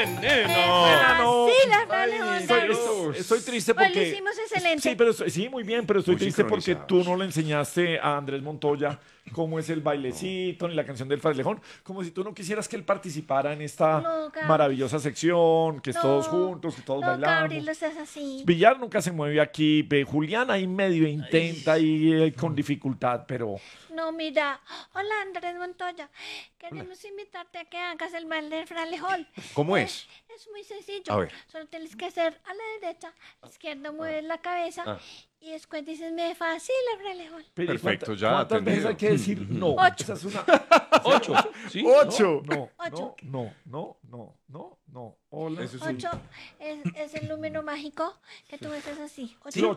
veneno. No. Sí, la Fralejón. Estoy triste Pues lo porque... hicimos excelente. Sí, pero sí, muy bien, pero estoy Muy triste porque sincronizados. tú no le enseñaste a Andrés Montoya cómo es el bailecito ni la canción del Fralejón, como si tú no quisieras que él participara en esta No, Cabri. maravillosa sección, que es todos juntos, que todos no, bailamos. Cabri, lo estás así. Villar nunca se mueve aquí, Julián ahí medio intenta ahí con dificultad, pero No, mira. Hola, Andrés Montoya. Queremos invitarte a que hagas el baile del Fralejón. ¿Cómo es? Es muy sencillo. A ver. Solo tienes que hacer a la derecha, a la izquierda mueves la cabeza Ah. y después dices, me fascina el Fralejón. pero ¿y Perfecto, ya ¿cuántas veces atendido. hay que decir no? 8. Esa es una 8. ¿Sí? 8. No, Ocho. no. Hola. Eso es un- 8 es el número mágico que tú haces así. Sí, 8.